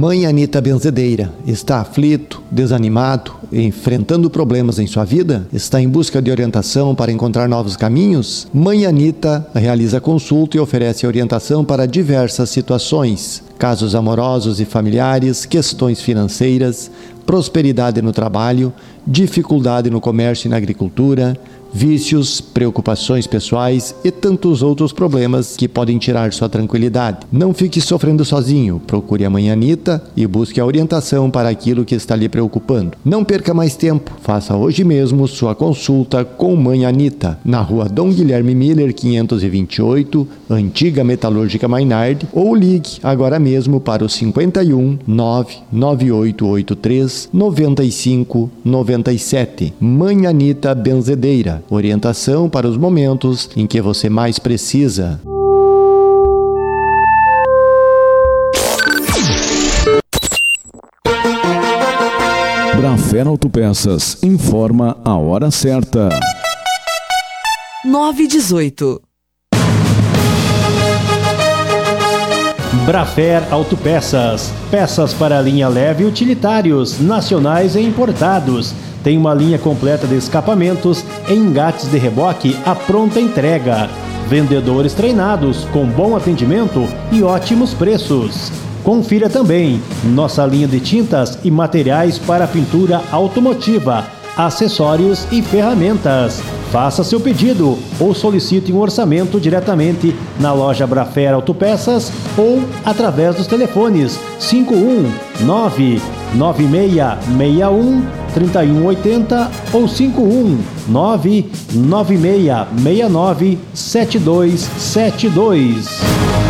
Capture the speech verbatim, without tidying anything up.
Mãe Anita Benzedeira, está aflito, desanimado, enfrentando problemas em sua vida? Está em busca de orientação para encontrar novos caminhos? Mãe Anita realiza consulta e oferece orientação para diversas situações: casos amorosos e familiares, questões financeiras, prosperidade no trabalho, dificuldade no comércio e na agricultura, vícios, preocupações pessoais e tantos outros problemas que podem tirar sua tranquilidade. Não fique sofrendo sozinho. Procure a Mãe Anita e busque a orientação para aquilo que está lhe preocupando. Não perca mais tempo. Faça hoje mesmo sua consulta com Mãe Anita, na rua Dom Guilherme Miller, quinhentos e vinte e oito, Antiga Metalúrgica Maynard, ou ligue agora mesmo para o cinquenta e um, nove nove oito oito três, noventa e cinco, noventa e sete. Mãe Anita Benzedeira. Orientação para os momentos em que você mais precisa. Brafer Autopeças informa a hora certa. nove e dezoito. Brafer Autopeças. Peças para linha leve e utilitários, nacionais e importados. Tem uma linha completa de escapamentos e engates de reboque à pronta entrega. Vendedores treinados, com bom atendimento e ótimos preços. Confira também nossa linha de tintas e materiais para pintura automotiva, acessórios e ferramentas. Faça seu pedido ou solicite um orçamento diretamente na loja Brafer Autopeças ou através dos telefones cinco um nove nove seis seis um três um oito zero ou cinco um nove nove seis seis nove sete dois sete dois.